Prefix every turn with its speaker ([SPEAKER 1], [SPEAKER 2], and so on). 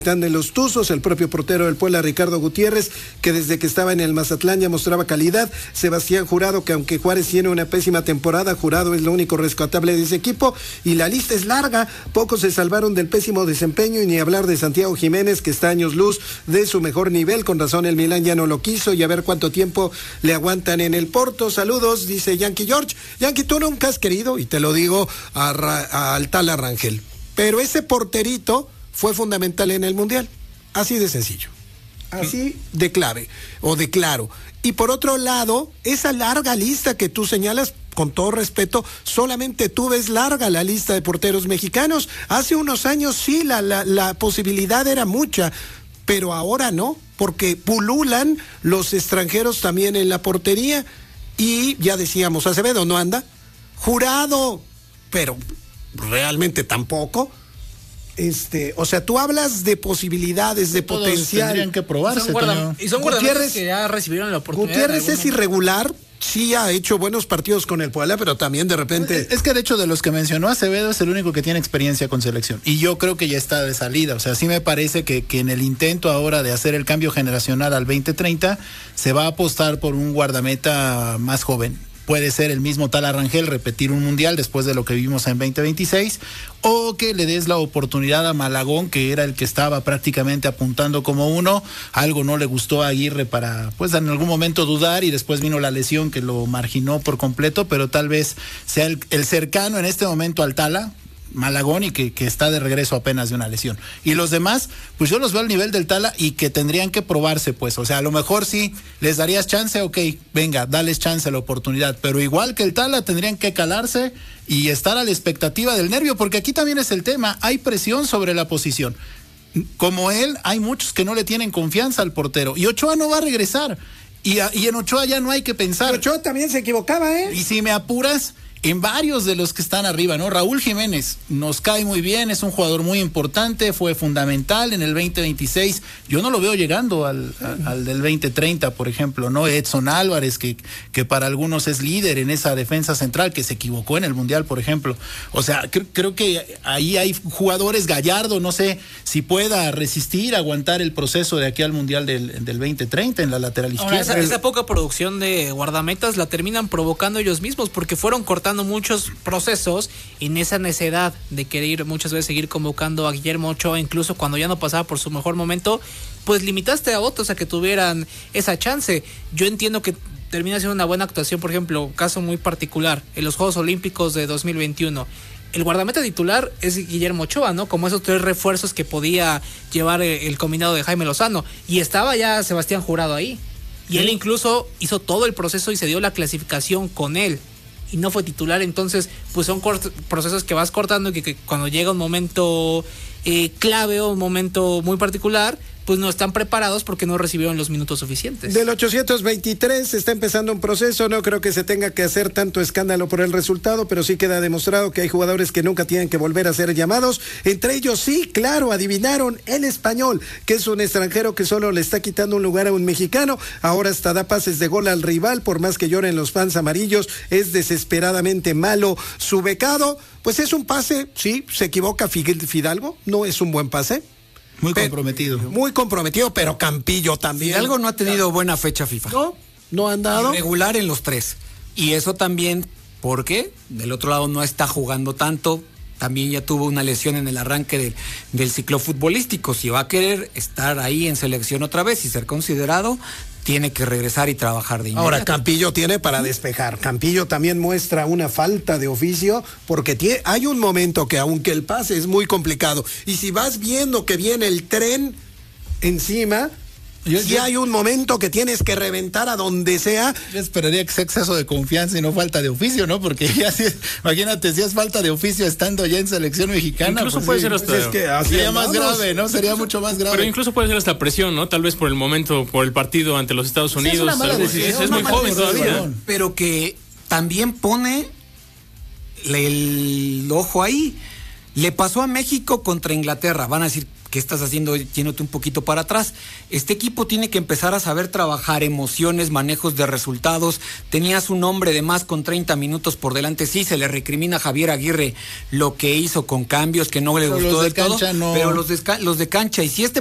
[SPEAKER 1] de los Tuzos, el propio portero del Puebla, Ricardo Gutiérrez, que desde que estaba en el Mazatlán ya mostraba calidad. Sebastián Jurado, que aunque Juárez tiene una pésima temporada, Jurado es lo único rescatable de ese equipo, y la lista es larga. Pocos se salvaron del pésimo desempeño, y ni hablar de Santiago Jiménez, que está años luz de su mejor nivel. Con razón el Milán ya no lo quiso, y a ver cuánto tiempo le aguantan en el Porto. Saludos, dice Yankee George. Yankee, tú nunca has querido, y te lo digo al Tala Rangel, pero ese porterito fue fundamental en el Mundial, así de sencillo, así de clave o de claro. Y por otro lado, esa larga lista que tú señalas, con todo respeto, solamente tú ves larga la lista de porteros mexicanos. Hace unos años sí, la posibilidad era mucha, pero ahora no, porque pululan los extranjeros también en la portería. Y ya decíamos, Acevedo no anda, Jurado, pero realmente tampoco. O sea, tú hablas de posibilidades, de
[SPEAKER 2] todos
[SPEAKER 1] potencial.
[SPEAKER 2] Tendrían que probarse.
[SPEAKER 3] Y son guardametas que ya recibieron la oportunidad.
[SPEAKER 1] Gutiérrez es irregular, sí ha hecho buenos partidos con el Puebla, pero también de repente...
[SPEAKER 2] Es que de hecho de los que mencionó Acevedo es el único que tiene experiencia con selección. Y yo creo que ya está de salida. O sea, sí me parece que en el intento ahora de hacer el cambio generacional al 2030 se va a apostar por un guardameta más joven. Puede ser el mismo Tala Rangel repetir un mundial después de lo que vimos en 2026, o que le des la oportunidad a Malagón, que era el que estaba prácticamente apuntando como uno. Algo no le gustó a Aguirre para, pues, en algún momento dudar, y después vino la lesión que lo marginó por completo, pero tal vez sea el cercano en este momento al Tala, Malagón, y que está de regreso apenas de una lesión. Y los demás, pues yo los veo al nivel del Tala y que tendrían que probarse, pues. O sea, a lo mejor sí les darías chance, ok, venga, dales chance, la oportunidad, pero igual que el Tala tendrían que calarse y estar a la expectativa del nervio, porque aquí también es el tema, hay presión sobre la posición. Como él, hay muchos que no le tienen confianza al portero, y Ochoa no va a regresar, y en Ochoa ya no hay que pensar.
[SPEAKER 1] Ochoa también se equivocaba,
[SPEAKER 2] Y si me apuras, en varios de los que están arriba, ¿no? Raúl Jiménez nos cae muy bien, es un jugador muy importante, fue fundamental en el 2026. Yo no lo veo llegando al del 2030, por ejemplo, ¿no? Edson Álvarez, que para algunos es líder en esa defensa central, que se equivocó en el Mundial, por ejemplo. O sea, creo que ahí hay jugadores. Gallardo, no sé si pueda resistir, aguantar el proceso de aquí al Mundial del 2030 en la lateral izquierda.
[SPEAKER 3] Esa poca producción de guardametas la terminan provocando ellos mismos, porque fueron cortando muchos procesos en esa necesidad de querer muchas veces seguir convocando a Guillermo Ochoa, incluso cuando ya no pasaba por su mejor momento, pues limitaste a otros a que tuvieran esa chance. Yo entiendo que termina siendo una buena actuación, por ejemplo, caso muy particular, en los Juegos Olímpicos de 2021. El guardameta titular es Guillermo Ochoa, ¿no? Como esos 3 refuerzos que podía llevar el combinado de Jaime Lozano, y estaba ya Sebastián Jurado ahí, y él incluso hizo todo el proceso y se dio la clasificación con él, y no fue titular. Entonces pues son procesos que vas cortando, y que cuando llega un momento clave o un momento muy particular, pues no están preparados porque no recibieron los minutos suficientes.
[SPEAKER 1] Del 823 está empezando un proceso. No creo que se tenga que hacer tanto escándalo por el resultado, pero sí queda demostrado que hay jugadores que nunca tienen que volver a ser llamados. Entre ellos, sí, claro, adivinaron, el Español, que es un extranjero que solo le está quitando un lugar a un mexicano. Ahora hasta da pases de gol al rival, por más que lloren los fans amarillos. Es desesperadamente malo su becado. Pues es un pase, sí, se equivoca Fidalgo, no es un buen pase.
[SPEAKER 2] Muy comprometido.
[SPEAKER 1] Muy comprometido, pero Campillo también.
[SPEAKER 4] Fidalgo no ha tenido buena fecha FIFA.
[SPEAKER 1] No han dado.
[SPEAKER 4] Regular en los 3. Y eso también, porque del otro lado no está jugando tanto. También ya tuvo una lesión en el arranque del ciclo futbolístico. Si va a querer estar ahí en selección otra vez y ser considerado, tiene que regresar y trabajar de inmediato.
[SPEAKER 1] Ahora, Campillo tiene para despejar. Campillo también muestra una falta de oficio, porque hay un momento que, aunque el pase es muy complicado, y si vas viendo que viene el tren encima, hay un momento que tienes que reventar a donde sea.
[SPEAKER 2] Yo esperaría que sea exceso de confianza y no falta de oficio, ¿no? Porque ya imagínate, si es falta de oficio estando ya en selección mexicana.
[SPEAKER 5] Incluso puede ser hasta...
[SPEAKER 2] sería más grave, ¿no? Sería mucho más grave.
[SPEAKER 5] Pero incluso puede ser hasta presión, ¿no? Tal vez por el momento, por el partido ante los Estados Unidos. Es muy joven todavía.
[SPEAKER 4] Pero que también pone el ojo ahí. Le pasó a México contra Inglaterra. Van a decir, ¿qué estás haciendo yéndote un poquito para atrás? Este equipo tiene que empezar a saber trabajar emociones, manejos de resultados. Tenías un hombre de más con 30 minutos por delante. Sí, se le recrimina a Javier Aguirre lo que hizo con cambios, que no le gustó de todo, pero los de cancha. Y si este